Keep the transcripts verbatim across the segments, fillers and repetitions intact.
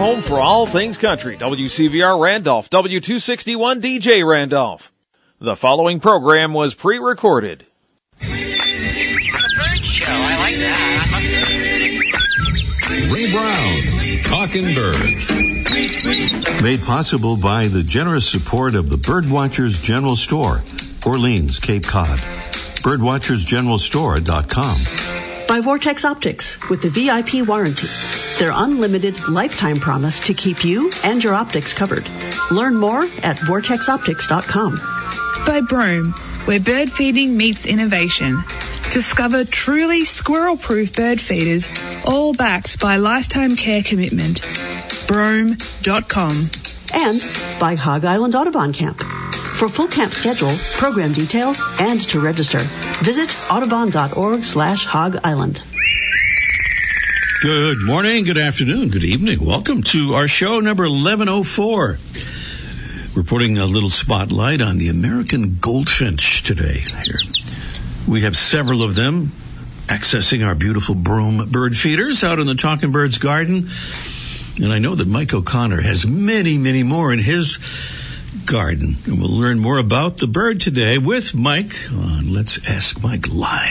home for all things country. W C V R Randolph, W two sixty-one D J Randolph. The following program was pre-recorded. The Bird Show, I like that. Ray Brown's Talking Birds. Made possible by the generous support of the Birdwatchers General Store, Orleans, Cape Cod. birdwatchers general store dot com. By Vortex Optics with the V I P warranty. Their unlimited lifetime promise to keep you and your optics covered. Learn more at vortex optics dot com. By Broom, where bird feeding meets innovation. Discover truly squirrel-proof bird feeders, all backed by lifetime care commitment. broom dot com. And by Hog Island Audubon Camp. For full camp schedule, program details, and to register, visit audubon dot org slash hog island. Good morning, good afternoon, good evening. Welcome to our show number eleven oh four. Reporting a little spotlight on the American goldfinch today. Here. We have several of them accessing our beautiful Broom bird feeders out in the Talking Birds garden. And I know that Mike O'Connor has many, many more in his garden. And we'll learn more about the bird today with Mike on Let's Ask Mike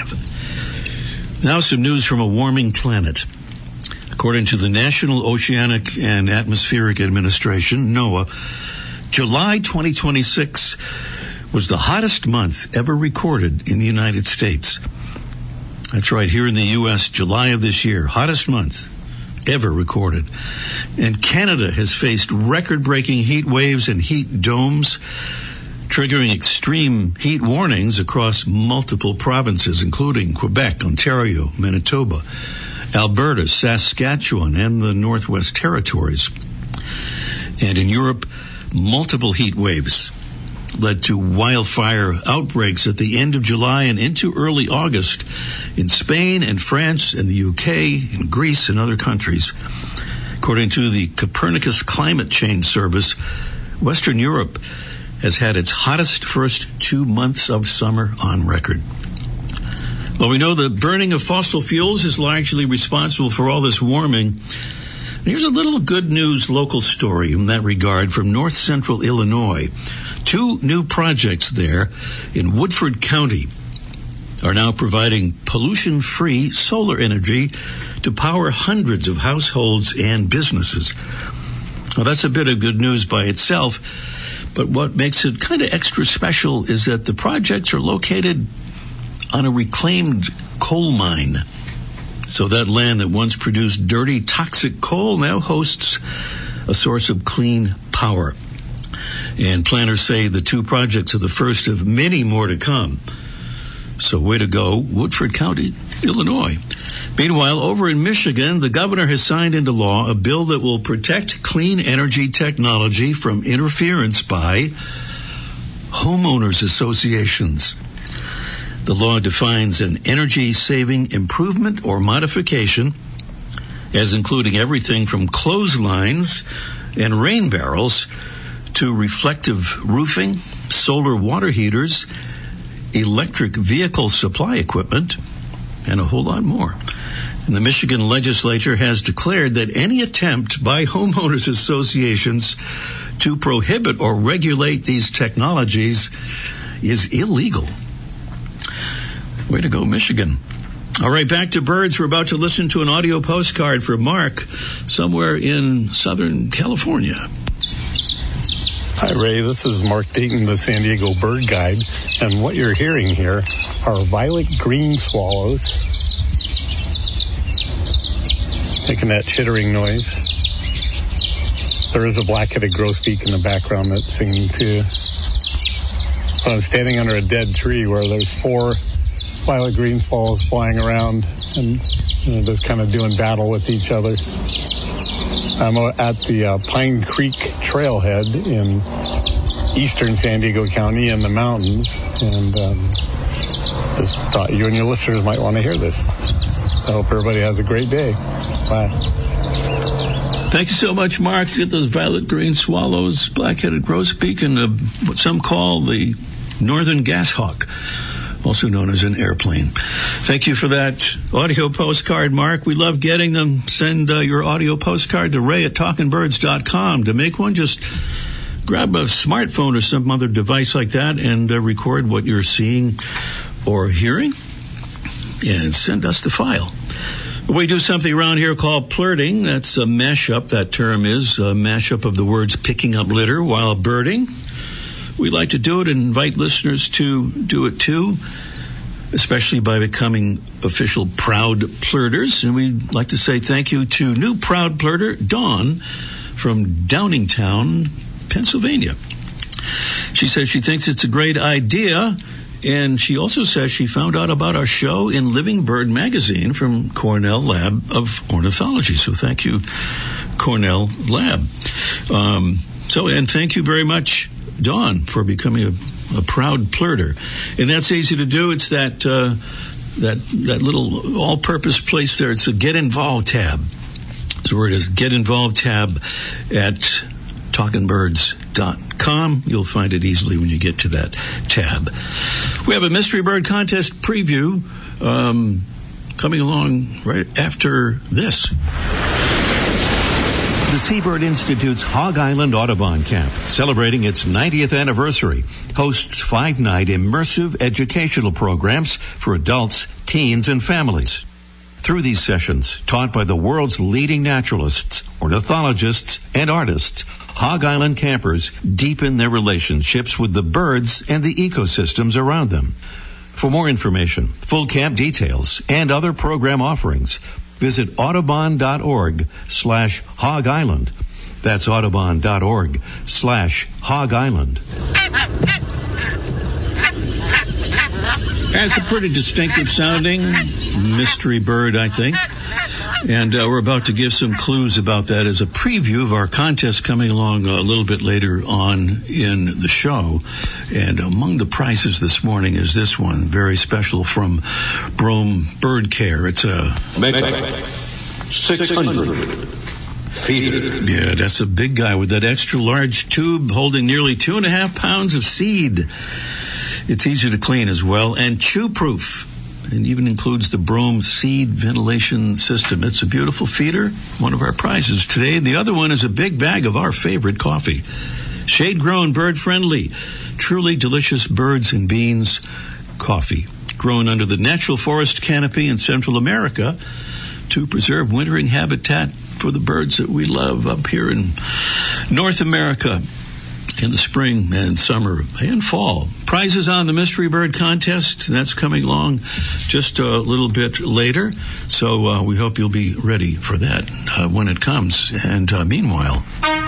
Live. Now some news from a warming planet. According to the National Oceanic and Atmospheric Administration, NOAA, July twenty twenty-six was the hottest month ever recorded in the United States. That's right, here in the U S, July of this year, hottest month ever recorded. And Canada has faced record-breaking heat waves and heat domes, triggering extreme heat warnings across multiple provinces, including Quebec, Ontario, Manitoba, Alberta, Saskatchewan, and the Northwest Territories. And in Europe, multiple heat waves led to wildfire outbreaks at the end of July and into early August in Spain and France and the U K and Greece and other countries. According to the Copernicus Climate Change Service, Western Europe has had its hottest first two months of summer on record. Well, we know the burning of fossil fuels is largely responsible for all this warming. Here's a little good news local story in that regard from north central Illinois. Two new projects there in Woodford County are now providing pollution-free solar energy to power hundreds of households and businesses. Well, that's a bit of good news by itself, but what makes it kind of extra special is that the projects are located on a reclaimed coal mine. So that land that once produced dirty, toxic coal now hosts a source of clean power. And planners say the two projects are the first of many more to come. So way to go, Woodford County, Illinois. Meanwhile, over in Michigan, the governor has signed into law a bill that will protect clean energy technology from interference by homeowners associations. The law defines an energy-saving improvement or modification as including everything from clotheslines and rain barrels to reflective roofing, solar water heaters, electric vehicle supply equipment, and a whole lot more. And the Michigan legislature has declared that any attempt by homeowners associations to prohibit or regulate these technologies is illegal. Way to go, Michigan. All right, back to birds. We're about to listen to an audio postcard from Mark somewhere in Southern California. Hi, Ray. This is Mark Dayton, the San Diego Bird Guide. And what you're hearing here are violet green swallows making that chittering noise. There is a black-headed grosbeak in the background that's singing too. So I'm standing under a dead tree where there's four violet green swallows flying around and you know, just kind of doing battle with each other. I'm at the uh, Pine Creek Trailhead in eastern San Diego County in the mountains, and um, just thought you and your listeners might want to hear this. I hope everybody has a great day. Bye. Thank you so much, Mark. Get those violet green swallows, black-headed grosbeak, and uh, what some call the northern gashawk. also known as an airplane. Thank you for that audio postcard, Mark. We love getting them. Send uh, your audio postcard to ray at talking birds dot com. To make one, just grab a smartphone or some other device like that and uh, record what you're seeing or hearing and send us the file. We do something around here called plurting. That's a mashup, that term is, a mashup of the words picking up litter while birding. We like to do it and invite listeners to do it too, especially by becoming official Proud Plurters. And we'd like to say thank you to new Proud Plurter, Dawn, from Downingtown, Pennsylvania. She says she thinks it's a great idea, and she also says she found out about our show in Living Bird magazine from Cornell Lab of Ornithology. So thank you, Cornell Lab. Um, so, and thank you very much, Dawn, for becoming a, a proud plurter. And that's easy to do. It's that uh, that that little all-purpose place there. It's a Get Involved tab. So where it is, Get Involved tab at talking birds dot com. You'll find it easily when you get to that tab. We have a Mystery Bird Contest preview um, coming along right after this. The Seabird Institute's Hog Island Audubon Camp, celebrating its ninetieth anniversary, hosts five-night immersive educational programs for adults, teens, and families. Through these sessions, taught by the world's leading naturalists, ornithologists, and artists, Hog Island campers deepen their relationships with the birds and the ecosystems around them. For more information, full camp details, and other program offerings, visit audubon.org slash Hog Island. That's audubon.org slash Hog Island. That's a pretty distinctive sounding mystery bird, I think. And uh, we're about to give some clues about that as a preview of our contest coming along a little bit later on in the show. And among the prizes this morning is this one, very special from Brome Bird Care. It's a six hundred feeder. Yeah, that's a big guy with that extra large tube holding nearly two and a half pounds of seed. It's easy to clean as well and chew-proof. And even includes the Brome seed ventilation system. It's a beautiful feeder, one of our prizes today. And the other one is a big bag of our favorite coffee. Shade-grown, bird-friendly, truly delicious birds and beans coffee. Grown under the natural forest canopy in Central America to preserve wintering habitat for the birds that we love up here in North America in the spring and summer and fall. Prizes on the Mystery Bird Contest, that's coming along just a little bit later. So uh, we hope you'll be ready for that uh, when it comes. And uh, meanwhile,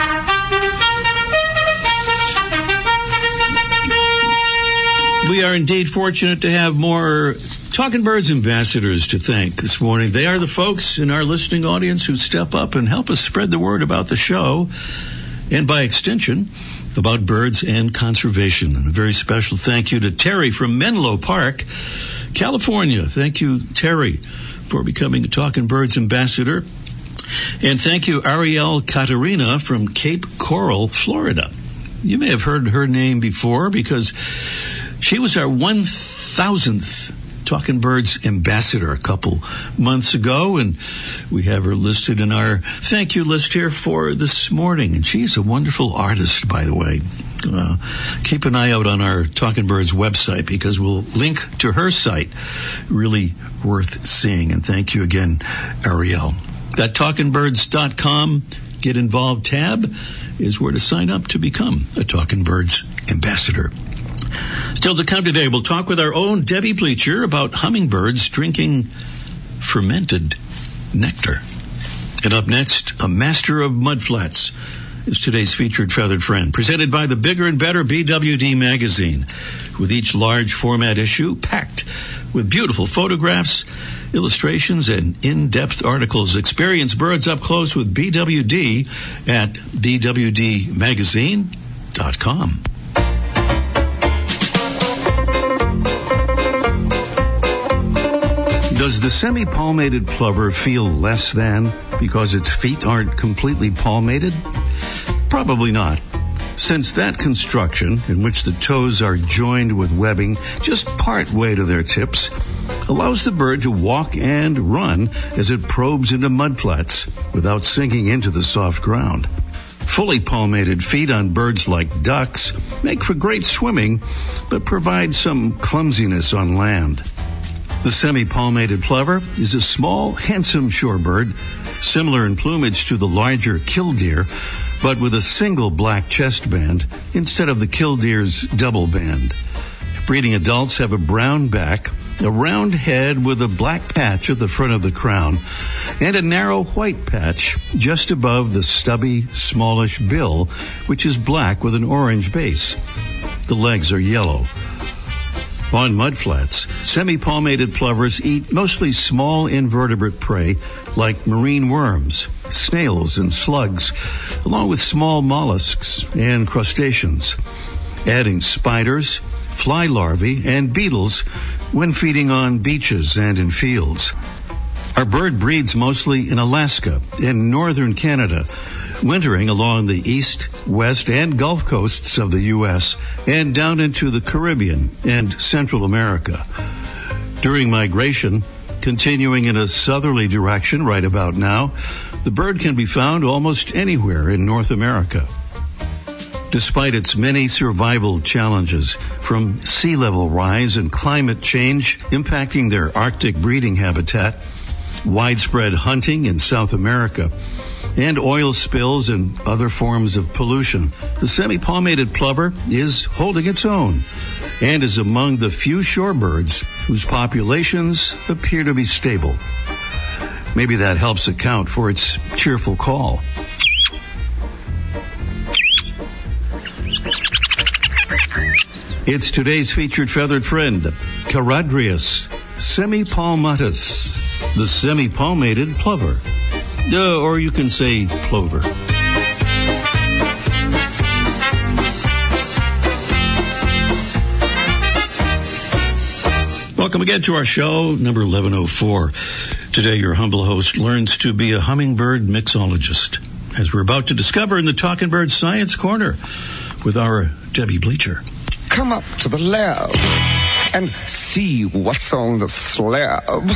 we are indeed fortunate to have more Talking Birds ambassadors to thank this morning. They are the folks in our listening audience who step up and help us spread the word about the show, and by extension, about birds and conservation. And a very special thank you to Terry from Menlo Park, California. Thank you, Terry, for becoming a Talking Birds ambassador. And thank you, Ariel Katerina from Cape Coral, Florida. You may have heard her name before because she was our one thousandth Talking Birds ambassador a couple months ago, and we have her listed in our thank you list here for this morning. And she's a wonderful artist, by the way. Uh, keep an eye out on our Talking Birds website because we'll link to her site. Really worth seeing. And thank you again, Ariel. That talking birds dot com Get Involved tab is where to sign up to become a Talking Birds ambassador. Still to come today, we'll talk with our own Debbie Bleacher about hummingbirds drinking fermented nectar. And up next, a master of mudflats is today's featured feathered friend, presented by the Bigger and Better B W D magazine, with each large format issue packed with beautiful photographs, illustrations, and in-depth articles. Experience birds up close with B W D at b w d magazine dot com. Does the semi-palmated plover feel less than because its feet aren't completely palmated? Probably not. Since that construction, in which the toes are joined with webbing just part way to their tips, allows the bird to walk and run as it probes into mudflats without sinking into the soft ground. Fully palmated feet on birds like ducks make for great swimming, but provide some clumsiness on land. The semi-palmated plover is a small, handsome shorebird, similar in plumage to the larger killdeer, but with a single black chest band instead of the killdeer's double band. Breeding adults have a brown back, a round head with a black patch at the front of the crown, and a narrow white patch just above the stubby, smallish bill, which is black with an orange base. The legs are yellow. On mudflats, semi-palmated plovers eat mostly small invertebrate prey like marine worms, snails, and slugs, along with small mollusks and crustaceans, adding spiders, fly larvae, and beetles when feeding on beaches and in fields. Our bird breeds mostly in Alaska and northern Canada, wintering along the east, west, and Gulf coasts of the U S and down into the Caribbean and Central America. During migration, continuing in a southerly direction right about now, the bird can be found almost anywhere in North America. Despite its many survival challenges, from sea level rise and climate change impacting their Arctic breeding habitat, widespread hunting in South America, and oil spills and other forms of pollution, the semi-palmated plover is holding its own and is among the few shorebirds whose populations appear to be stable. Maybe that helps account for its cheerful call. It's today's featured feathered friend, Charadrius semipalmatus, the semi-palmated plover. Uh, or you can say plover. Welcome again to our show, number eleven oh four. Today, your humble host learns to be a hummingbird mixologist, as we're about to discover in the Talking Bird Science Corner with our Debbie Bleacher. Come up to the lab and see what's on the slab.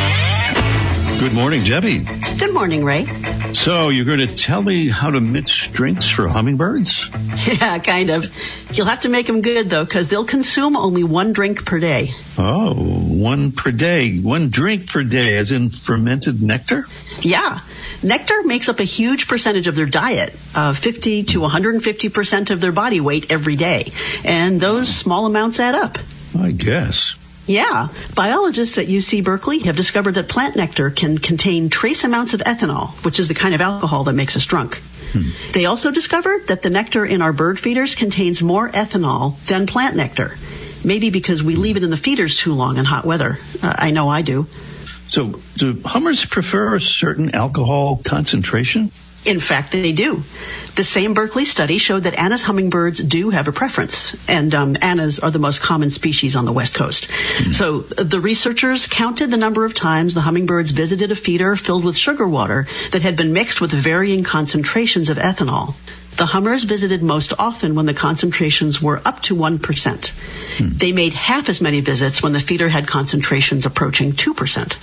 Good morning, Debbie. Good morning, Ray. So you're going to tell me how to mix drinks for hummingbirds? Yeah, kind of. You'll have to make them good, though, because they'll consume only one drink per day. Oh, one per day. One drink per day, as in fermented nectar? Yeah. Nectar makes up a huge percentage of their diet, uh, fifty to one hundred fifty percent of their body weight every day. And those small amounts add up. I guess. Yeah. Biologists at U C Berkeley have discovered that plant nectar can contain trace amounts of ethanol, which is the kind of alcohol that makes us drunk. Hmm. They also discovered that the nectar in our bird feeders contains more ethanol than plant nectar. Maybe because we leave it in the feeders too long in hot weather. Uh, I know I do. So, do hummers prefer a certain alcohol concentration? In fact, they do. The same Berkeley study showed that Anna's hummingbirds do have a preference, and um, Anna's are the most common species on the West Coast. Mm-hmm. So the researchers counted the number of times the hummingbirds visited a feeder filled with sugar water that had been mixed with varying concentrations of ethanol. The hummers visited most often when the concentrations were up to one percent. Mm. They made half as many visits when the feeder had concentrations approaching two percent.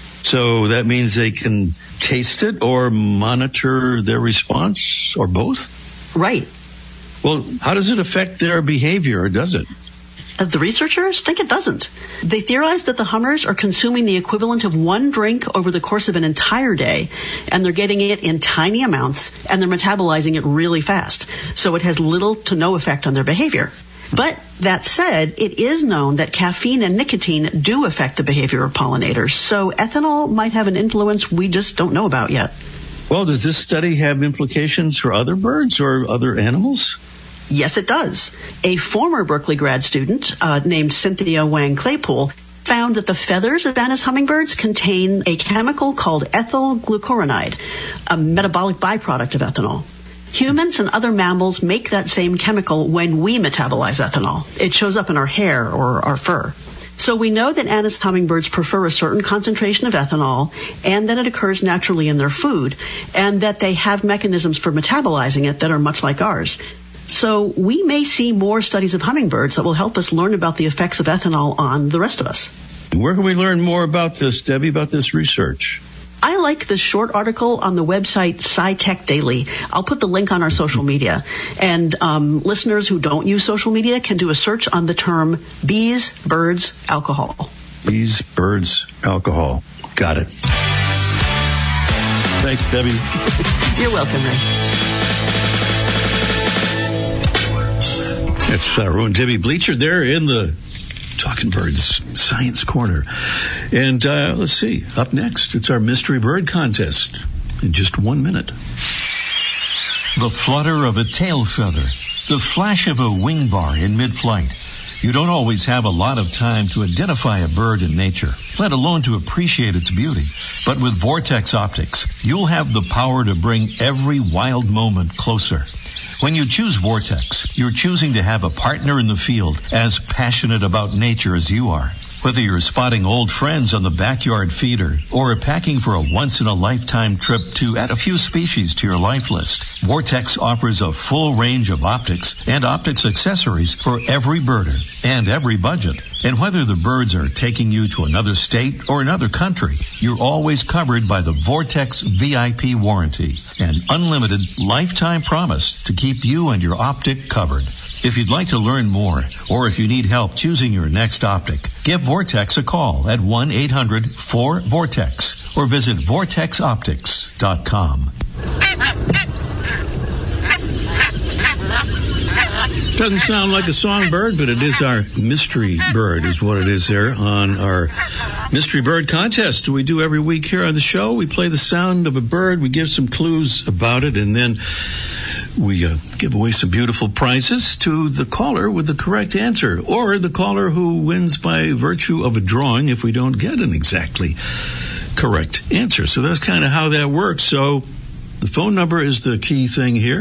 So that means they can taste it or monitor their response, or both? Right. Well, how does it affect their behavior, or does it? Uh, the researchers think it doesn't. They theorize that the hummers are consuming the equivalent of one drink over the course of an entire day, and they're getting it in tiny amounts, and they're metabolizing it really fast. So it has little to no effect on their behavior. But that said, it is known that caffeine and nicotine do affect the behavior of pollinators, so ethanol might have an influence we just don't know about yet. Well, does this study have implications for other birds or other animals? Yes, it does. A former Berkeley grad student uh, named Cynthia Wang Claypool found that the feathers of Anna's hummingbirds contain a chemical called ethyl glucuronide, a metabolic byproduct of ethanol. Humans and other mammals make that same chemical when we metabolize ethanol. It shows up in our hair or our fur. So we know that Anna's hummingbirds prefer a certain concentration of ethanol, and that it occurs naturally in their food, and that they have mechanisms for metabolizing it that are much like ours. So we may see more studies of hummingbirds that will help us learn about the effects of ethanol on the rest of us. Where can we learn more about this, Debbie, about this research? I like the short article on the website SciTech Daily. I'll put the link on our social media. And um, listeners who don't use social media can do a search on the term bees, birds, alcohol. Bees, birds, alcohol. Got it. Thanks, Debbie. You're welcome, Ray. It's uh, Rowan Debbie Bleacher there in the Talking Birds Science Corner. And uh, let's see, up next, it's our Mystery Bird Contest in just one minute. The flutter of a tail feather, the flash of a wing bar in mid-flight. You don't always have a lot of time to identify a bird in nature, let alone to appreciate its beauty. But with Vortex Optics, you'll have the power to bring every wild moment closer. When you choose Vortex, you're choosing to have a partner in the field as passionate about nature as you are. Whether you're spotting old friends on the backyard feeder or packing for a once-in-a-lifetime trip to add a few species to your life list, Vortex offers a full range of optics and optics accessories for every birder and every budget. And whether the birds are taking you to another state or another country, you're always covered by the Vortex V I P warranty, an unlimited lifetime promise to keep you and your optic covered. If you'd like to learn more, or if you need help choosing your next optic, give Vortex a call at one eight hundred four vortex or visit vortex optics dot com. Doesn't sound like a songbird, but it is our mystery bird is what it is there on our Mystery Bird Contest we do every week here on the show. We play the sound of a bird, we give some clues about it, and then we uh, give away some beautiful prizes to the caller with the correct answer, or the caller who wins by virtue of a drawing if we don't get an exactly correct answer. So that's kind of how that works. So the phone number is the key thing here.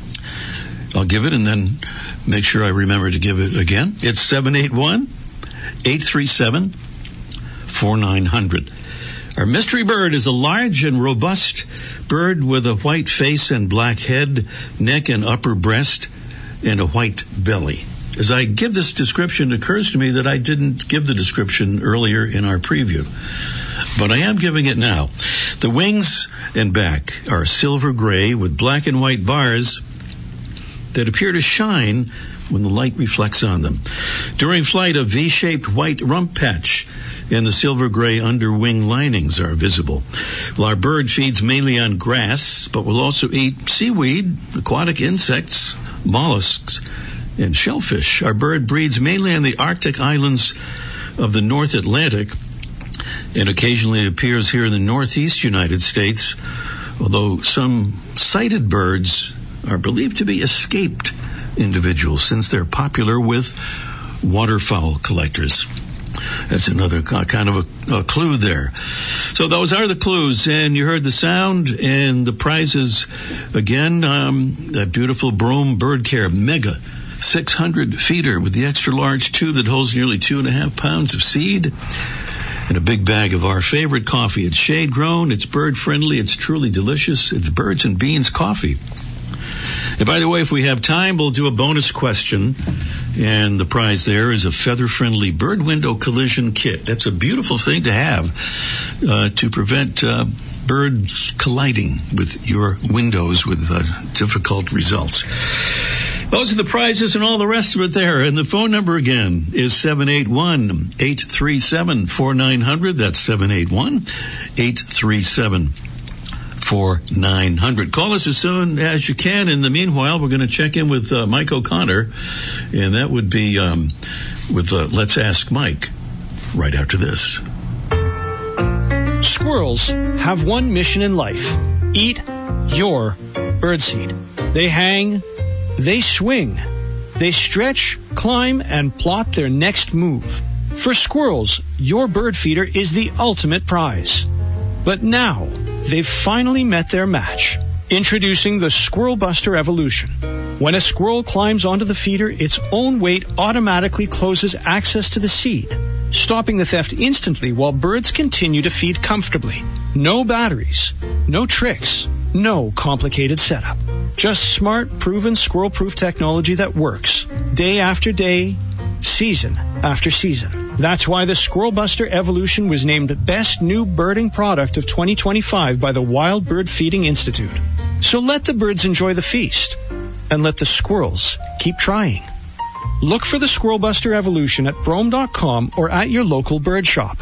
I'll give it and then make sure I remember to give it again. It's seven eight one, eight three seven, four nine zero zero. Our mystery bird is a large and robust bird with a white face and black head, neck and upper breast, and a white belly. As I give this description, it occurs to me that I didn't give the description earlier in our preview, but I am giving it now. The wings and back are silver gray with black and white bars that appear to shine when the light reflects on them. During flight, a V-shaped white rump patch and the silver gray underwing linings are visible. Well, our bird feeds mainly on grass, but will also eat seaweed, aquatic insects, mollusks, and shellfish. Our bird breeds mainly on the Arctic islands of the North Atlantic and occasionally appears here in the Northeast United States, although some sighted birds are believed to be escaped individuals since they're popular with waterfowl collectors. That's another kind of a, a clue there. So those are the clues, and you heard the sound and the prizes. Again, um, that beautiful Brome Bird Care Mega six hundred feeder with the extra large tube that holds nearly two and a half pounds of seed, and a big bag of our favorite coffee. It's shade grown, it's bird friendly, it's truly delicious. It's Birds and Beans coffee. And by the way, if we have time, we'll do a bonus question. And the prize there is a feather-friendly bird window collision kit. That's a beautiful thing to have uh, to prevent uh, birds colliding with your windows with uh, difficult results. Those are the prizes and all the rest of it there. And the phone number again is seven eight one, eight three seven, four nine zero zero. That's seven eight one, eight three seven, four nine zero zero. Call us as soon as you can. In the meanwhile, we're going to check in with uh, Mike O'Connor, and that would be um, with uh, Let's Ask Mike right after this. Squirrels have one mission in life: eat your birdseed. They hang, they swing, they stretch, climb, and plot their next move. For squirrels, your bird feeder is the ultimate prize. But now, they've finally met their match. Introducing the Squirrel Buster Evolution. When a squirrel climbs onto the feeder, its own weight automatically closes access to the seed, stopping the theft instantly while birds continue to feed comfortably. No batteries, no tricks, no complicated setup. Just smart, proven squirrel-proof technology that works. Day after day, season after season. That's why the Squirrel Buster Evolution was named Best New Birding Product of twenty twenty-five by the Wild Bird Feeding Institute. So let the birds enjoy the feast, and let the squirrels keep trying. Look for the Squirrel Buster Evolution at brome dot com or at your local bird shop.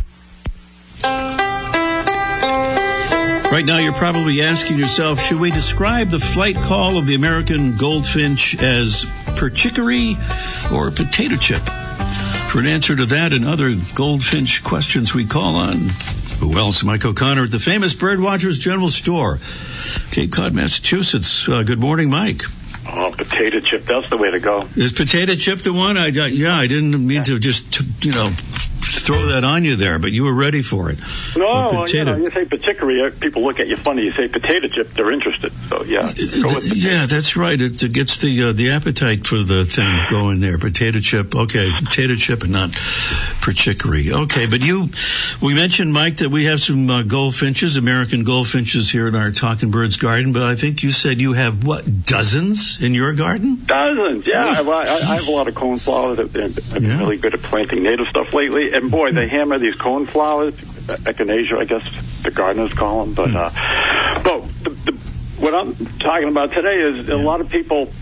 Right now, you're probably asking yourself, should we describe the flight call of the American goldfinch as perchicory or potato chip? For an answer to that and other goldfinch questions, we call on, who else? Mike O'Connor at the famous Birdwatchers General Store, Cape Cod, Massachusetts. Uh, good morning, Mike. Oh, potato chip, that's the way to go. Is potato chip the one? I, yeah, I didn't mean to just, you know, throw that on you there, but you were ready for it. No, well, you know, you say particularly, people look at you funny. You say potato chip, they're interested. So, yeah. Go with yeah, that's right. It, it gets the uh, the appetite for the thing going there. Potato chip, okay. Potato chip and not perchicory. Okay, but you, we mentioned, Mike, that we have some uh, goldfinches, American goldfinches here in our Talking Birds garden, but I think you said you have, what, dozens in your garden? Dozens, yeah. I, I, I have a lot of coneflowers. I've been, I've been yeah. really good at planting native stuff lately. And boy, they hammer these coneflowers, echinacea, I guess the gardeners call them. But, uh, but the, the, what I'm talking about today is a lot of people,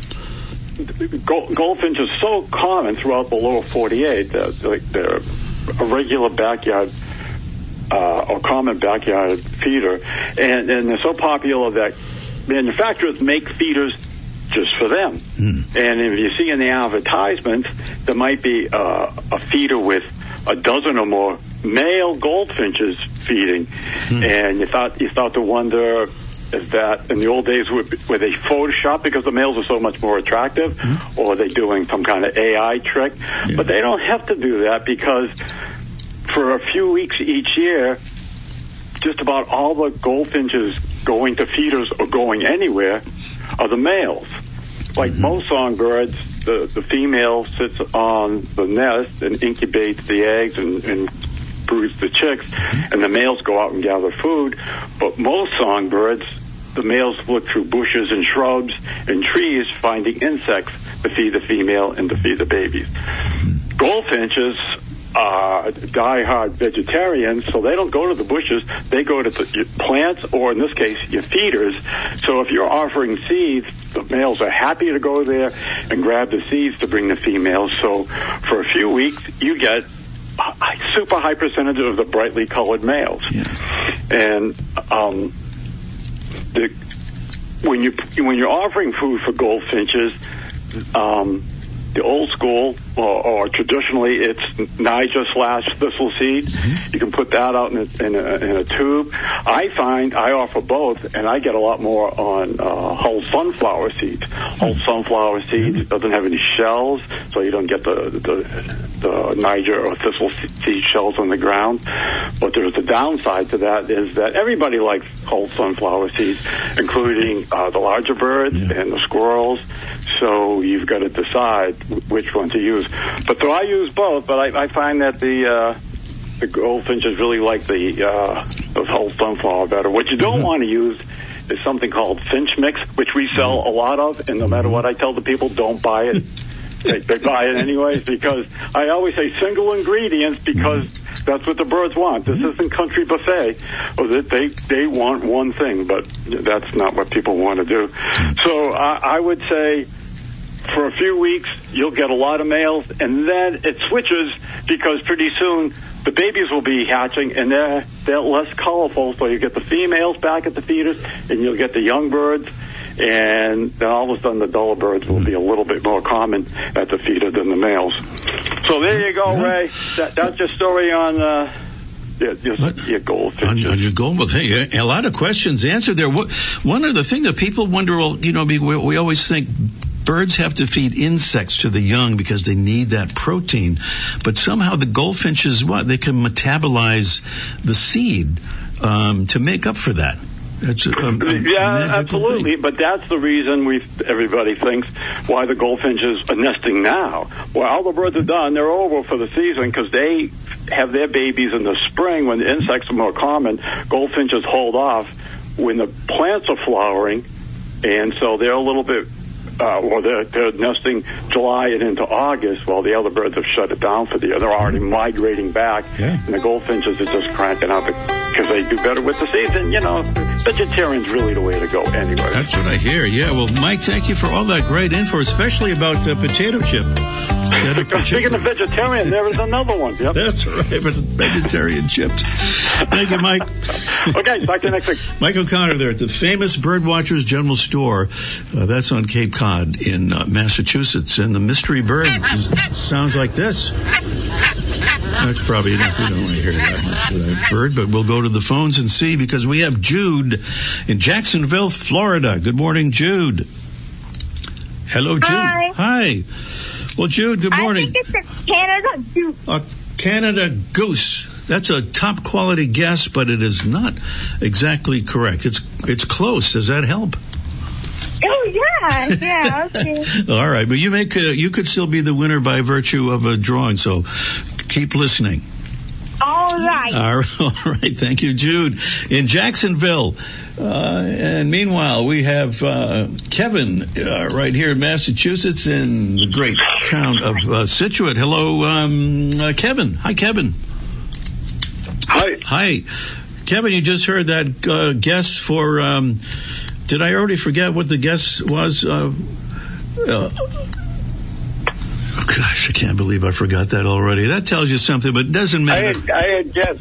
gold, goldfinch is so common throughout the lower forty-eight that they're a regular backyard uh, or common backyard feeder. And, and they're so popular that manufacturers make feeders just for them. Mm. And if you see in the advertisements, there might be uh, a feeder with a dozen or more male goldfinches feeding, hmm. and you thought you start to wonder, is that in the old days were, were they Photoshop because the males are so much more attractive, hmm. or are they doing some kind of A I trick? Yeah. But they don't have to do that, because for a few weeks each year, just about all the goldfinches going to feeders or going anywhere are the males. Like mm-hmm. most songbirds, the, the female sits on the nest and incubates the eggs and, and broods the chicks, and the males go out and gather food. But most songbirds, the males look through bushes and shrubs and trees, finding insects to feed the female and to feed the babies. Goldfinches are die-hard vegetarians, so they don't go to the bushes. They go to the plants, or in this case, your feeders. So if you're offering seeds, the males are happy to go there and grab the seeds to bring the females. So for a few weeks, you get a super high percentage of the brightly colored males. Yeah. And um, the, when you when you're offering food for goldfinches, um, the old school, or, or traditionally, it's Niger slash thistle seed. Mm-hmm. You can put that out in a, in, a, in a tube. I find I offer both, and I get a lot more on uh, whole sunflower seeds. Mm-hmm. Whole sunflower seeds mm-hmm. doesn't have any shells, so you don't get the, the, the Niger or thistle seed shells on the ground. But there's the downside to that is that everybody likes whole sunflower seeds, including uh, the larger birds yeah. and the squirrels. So you've got to decide which one to use. But so I use both, but I, I find that the uh, the goldfinches really like the uh, the whole sunflower better. What you don't mm-hmm. want to use is something called finch mix, which we sell a lot of, and no matter what I tell the people, don't buy it. they, they buy it anyways, because I always say single ingredients, because that's what the birds want. This isn't country buffet. Or that they, they want one thing, but that's not what people want to do. So I, I would say for a few weeks, you'll get a lot of males, and then it switches, because pretty soon the babies will be hatching, and they're, they're less colorful, so you get the females back at the feeders, and you'll get the young birds, and then all of a sudden the duller birds will be a little bit more common at the feeder than the males. So there you go, Ray. That, that's your story on... Uh, Yeah, just your goldfinch. On, on your gold, well, hey, a lot of questions answered there. What, one of the things that people wonder, well, you know, we, we always think birds have to feed insects to the young because they need that protein, but somehow the goldfinches, what, they can metabolize the seed um, to make up for that. That's a, a, a yeah, absolutely. Thing. But that's the reason we everybody thinks why the goldfinches are nesting now. Well, all the birds are done; they're over for the season, because they have their babies in the spring when the insects are more common. Goldfinches hold off when the plants are flowering. and so they're a little bit. Uh, or they're, they're nesting July and into August while the other birds have shut it down for the year. They're already migrating back, yeah. and the goldfinches are just cranking up because they do better with the season. You know, vegetarian's really the way to go anyway. That's what I hear, yeah. Well, Mike, thank you for all that great info, especially about uh, potato chip. Speaking of vegetarian, there is another one. Yep. That's right, but vegetarian chips. Thank you, Mike. Okay, talk to you next week. Mike O'Connor there at the famous Birdwatchers General Store. Uh, that's on Cape Cod in uh, Massachusetts. And the mystery bird is, sounds like this. That's probably, we don't want to hear that much of that bird, but we'll go to the phones and see because we have Jude in Jacksonville, Florida. Good morning, Jude. Hello, Jude. Hi. Hi. Well, Jude, good morning. I think it's a Canada goose. A Canada goose. That's a top quality guess, but it is not exactly correct. It's it's close. Does that help? Oh yeah, yeah. Okay. All right, but you make a, you could still be the winner by virtue of a drawing. So keep listening. All right. All right. All right. Thank you, Jude. In Jacksonville. Uh, and meanwhile, we have uh, Kevin uh, right here in Massachusetts in the great town of uh, Scituate. Hello, um, uh, Kevin. Hi, Kevin. Hi. Hi. Kevin, you just heard that uh, guess for, um, did I already forget what the guess was? Uh, uh, oh, gosh, I can't believe I forgot that already. That tells you something, but it doesn't matter. I had, I had guessed.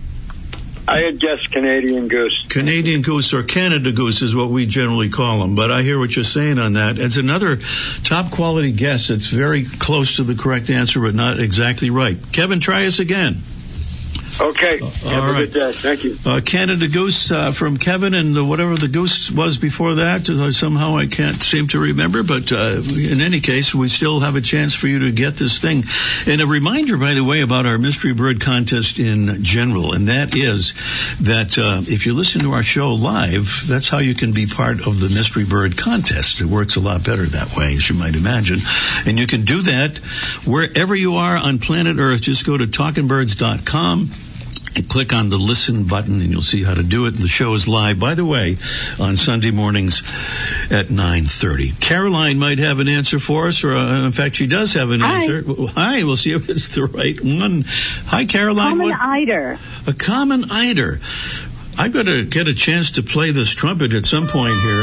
I had guessed Canadian goose. Canadian goose or Canada goose is what we generally call them, but I hear what you're saying on that. It's another top quality guess. It's very close to the correct answer, but not exactly right. Kevin, try us again. Okay. Have All a right. good day. Thank you. Uh, Canada goose uh, from Kevin, and the, whatever the goose was before that, uh, somehow I can't seem to remember. But uh, in any case, we still have a chance for you to get this thing. And a reminder, by the way, about our Mystery Bird contest in general, and that is that uh, if you listen to our show live, that's how you can be part of the Mystery Bird contest. It works a lot better that way, as you might imagine. And you can do that wherever you are on planet Earth. Just go to talking birds dot com. And click on the listen button and you'll see how to do it. And the show is live, by the way, on Sunday mornings at nine thirty. Caroline might have an answer for us, or uh, in fact, she does have an Hi. answer. Well, hi, we'll see if it's the right one. Hi, Caroline. Common what? eider. A common eider. I've got to get a chance to play this trumpet at some point here.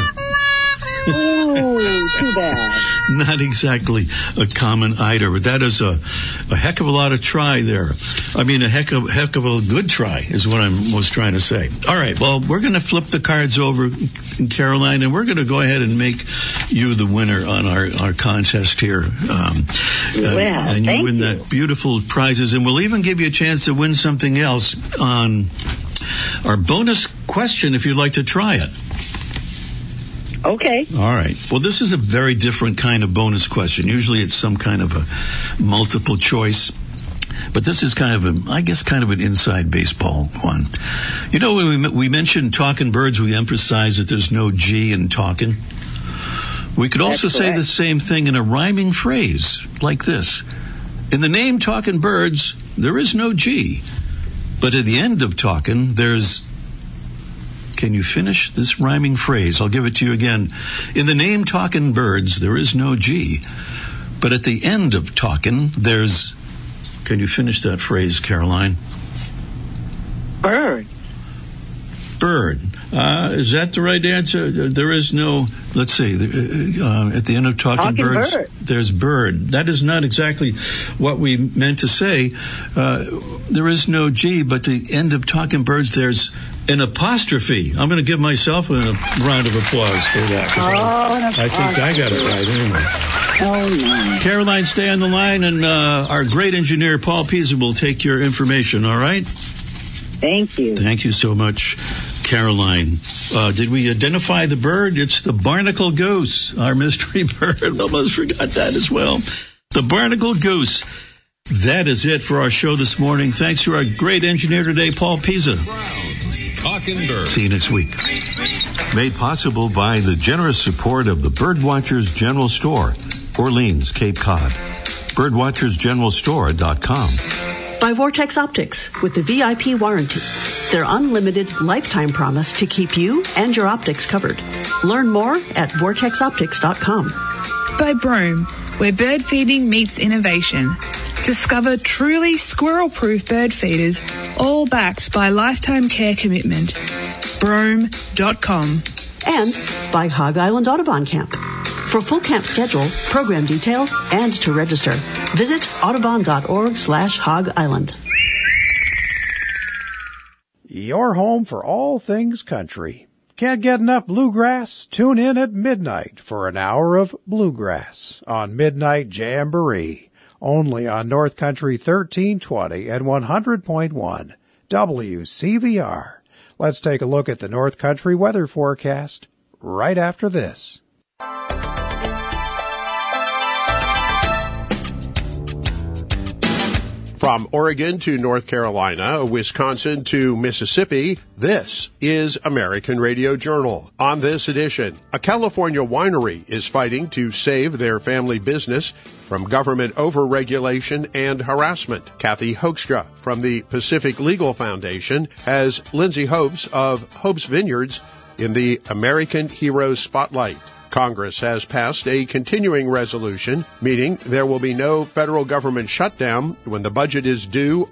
Oh, too bad. Not exactly a common eider, but that is a, a heck of a lot of try there. I mean, a heck of, heck of a good try is what I was trying to say. All right, well, we're going to flip the cards over, Caroline, and we're going to go ahead and make you the winner on our, our contest here. Um, well, uh, and you thank win you. that beautiful prizes, and we'll even give you a chance to win something else on our bonus question if you'd like to try it. Okay. All right. Well, this is a very different kind of bonus question. Usually it's some kind of a multiple choice. But this is kind of a, I guess, kind of an inside baseball one. You know, when we, we mentioned talking birds, we emphasize that there's no G in talking. We could also That's say correct. the same thing in a rhyming phrase like this. In the name Talking Birds, there is no G. But at the end of talking, there's... Can you finish this rhyming phrase? I'll give it to you again. In the name Talking Birds, there is no G. But at the end of talking, there's... Can you finish that phrase, Caroline? Bird. Bird. Uh, is that the right answer? There is no... Let's see. Uh, at the end of Talking, Talking Birds, bird. there's bird. That is not exactly what we meant to say. Uh, there is no G, but the end of Talking Birds, there's... an apostrophe. I'm going to give myself a round of applause for that. 'Cause Oh, I, an I think I got it right anyway. Oh, no. Caroline, stay on the line, and uh, our great engineer, Paul Pisa, will take your information, all right? Thank you. Thank you so much, Caroline. Uh, did we identify the bird? It's the barnacle goose, our mystery bird. Almost forgot that as well. The barnacle goose. That is it for our show this morning. Thanks to our great engineer today, Paul Pisa. Talking Birds. See you next week. Made possible by the generous support of the Birdwatchers General Store, Orleans, Cape Cod. birdwatchers general store dot com. By Vortex Optics with the V I P warranty. Their unlimited lifetime promise to keep you and your optics covered. Learn more at vortex optics dot com. By Broome, where bird feeding meets innovation. Discover truly squirrel-proof bird feeders, all backed by lifetime care commitment. Broome dot com. And by Hog Island Audubon Camp. For full camp schedule, program details, and to register, visit audubon dot org slash hog island. Your home for all things country. Can't get enough bluegrass? Tune in at midnight for an hour of bluegrass on Midnight Jamboree, only on North Country thirteen twenty and one hundred point one W C V R. Let's take a look at the North Country weather forecast right after this. From Oregon to North Carolina, Wisconsin to Mississippi, this is American Radio Journal. On this edition, a California winery is fighting to save their family business from government overregulation and harassment. Kathy Hoekstra from the Pacific Legal Foundation has Lindsay Hopes of Hopes Vineyards in the American Heroes Spotlight. Congress has passed a continuing resolution, meaning there will be no federal government shutdown when the budget is due